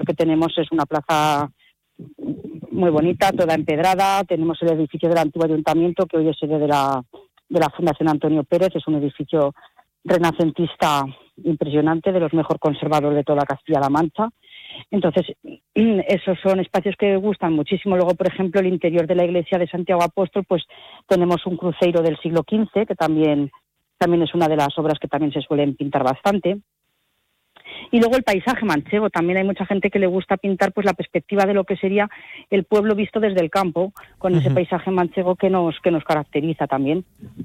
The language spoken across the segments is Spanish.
que tenemos es una plaza muy bonita, toda empedrada. Tenemos el edificio del antiguo ayuntamiento, que hoy es sede de la Fundación Antonio Pérez. Es un edificio renacentista impresionante, de los mejor conservados de toda Castilla-La Mancha. Entonces, esos son espacios que gustan muchísimo. Luego, por ejemplo, el interior de la iglesia de Santiago Apóstol, pues tenemos un cruceiro del siglo XV, que también es una de las obras que también se suelen pintar bastante. Y luego el paisaje manchego. También hay mucha gente que le gusta pintar pues la perspectiva de lo que sería el pueblo visto desde el campo, con ese paisaje manchego que nos caracteriza también.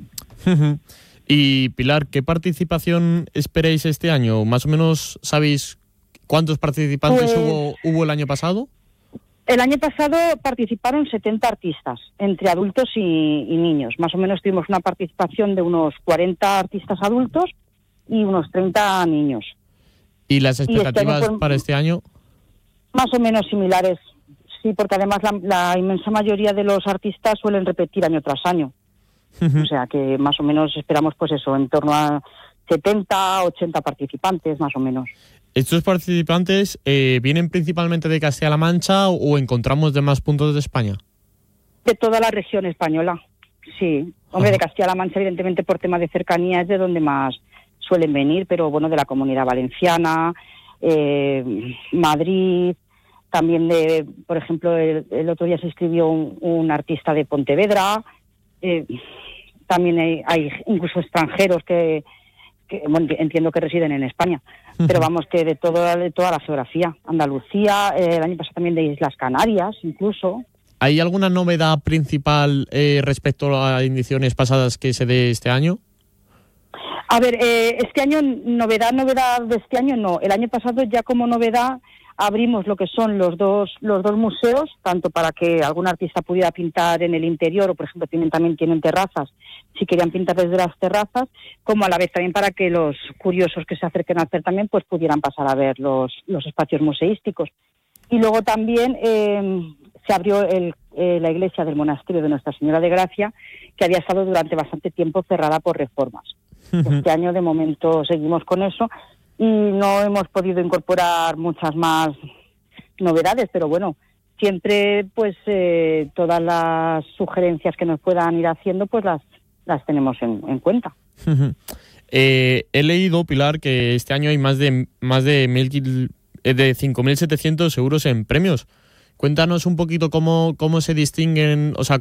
Y Pilar, ¿qué participación esperáis este año? ¿Más o menos sabéis cuántos participantes hubo el año pasado? El año pasado participaron 70 artistas, entre adultos y niños. Más o menos tuvimos una participación de unos 40 artistas adultos y unos 30 niños. ¿Y las expectativas para este año? Más o menos similares, sí, porque además la inmensa mayoría de los artistas suelen repetir año tras año. O sea que más o menos esperamos pues eso, en torno a 70, 80 participantes más o menos. ¿Estos participantes vienen principalmente de Castilla-La Mancha o encontramos de más puntos de España? De toda la región española, sí. Hombre, de Castilla-La Mancha, evidentemente, por tema de cercanía es de donde más suelen venir, pero bueno, de la Comunidad Valenciana, Madrid, también por ejemplo, el otro día se inscribió un artista de Pontevedra, también hay incluso extranjeros que bueno, entiendo que residen en España, pero vamos, que de toda la geografía. Andalucía, el año pasado también de Islas Canarias, incluso. ¿Hay alguna novedad principal respecto a las ediciones pasadas que se dé este año? A ver, este año, novedad de este año no. El año pasado ya como novedad abrimos lo que son los dos museos, tanto para que algún artista pudiera pintar en el interior, o por ejemplo también tienen terrazas, si querían pintar desde las terrazas, como a la vez también para que los curiosos que se acerquen a hacer también pues pudieran pasar a ver los espacios museísticos. Y luego también se abrió la iglesia del monasterio de Nuestra Señora de Gracia, que había estado durante bastante tiempo cerrada por reformas. Este año de momento seguimos con eso y no hemos podido incorporar muchas más novedades, pero bueno, siempre pues todas las sugerencias que nos puedan ir haciendo pues las tenemos en cuenta. He leído, Pilar, que este año hay más de 5.700 euros en premios. Cuéntanos un poquito cómo se distinguen, o sea,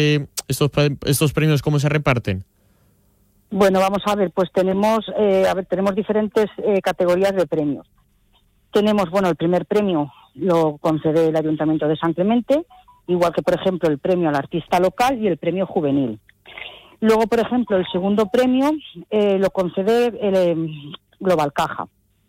estos premios cómo se reparten. Bueno, vamos a ver, pues tenemos diferentes categorías de premios. Tenemos, bueno, el primer premio lo concede el Ayuntamiento de San Clemente, igual que, por ejemplo, el premio al artista local y el premio juvenil. Luego, por ejemplo, el segundo premio lo concede el Global Caja.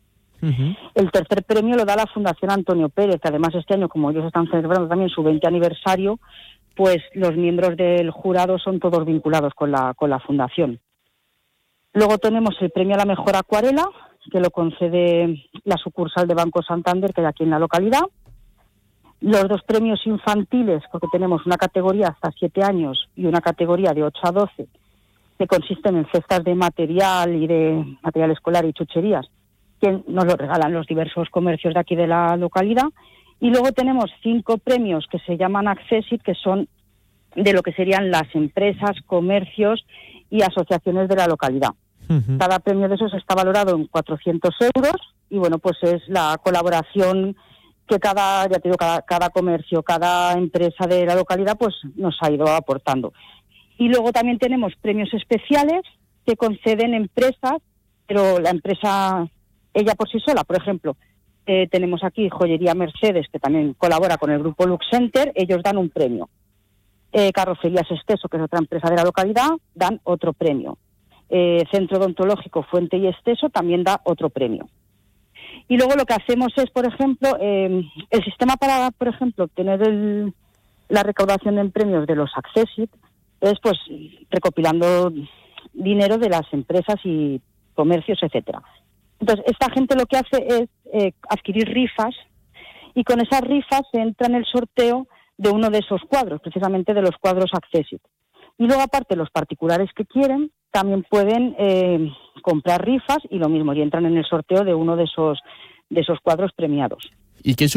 El tercer premio lo da la Fundación Antonio Pérez, que además este año, como ellos están celebrando también su 20 aniversario, pues los miembros del jurado son todos vinculados con la fundación. Luego tenemos el premio a la mejor acuarela, que lo concede la sucursal de Banco Santander, que hay aquí en la localidad. Los dos premios infantiles, porque tenemos una categoría hasta 7 años y una categoría de 8 a 12, que consisten en cestas de material y de material escolar y chucherías, que nos lo regalan los diversos comercios de aquí de la localidad. Y luego tenemos 5 premios que se llaman Accessit, que son de lo que serían las empresas, comercios y asociaciones de la localidad. Cada premio de esos está valorado en 400 euros y bueno, pues es la colaboración que cada comercio, cada empresa de la localidad pues nos ha ido aportando. Y luego también tenemos premios especiales que conceden empresas, pero la empresa ella por sí sola, por ejemplo, tenemos aquí Joyería Mercedes, que también colabora con el grupo Lux Center, ellos dan un premio. Carrocerías Esteso, que es otra empresa de la localidad, dan otro premio. Centro Odontológico Fuente y Esteso también da otro premio. Y luego lo que hacemos es, por ejemplo, el sistema para, por ejemplo, obtener la recaudación de premios de los Accessit es pues recopilando dinero de las empresas y comercios, etcétera. Entonces, esta gente lo que hace es adquirir rifas y con esas rifas se entra en el sorteo de uno de esos cuadros, precisamente de los cuadros Accessit. Y luego, aparte, los particulares que quieren también pueden comprar rifas y lo mismo, y entran en el sorteo de uno de esos cuadros premiados. ¿Y qué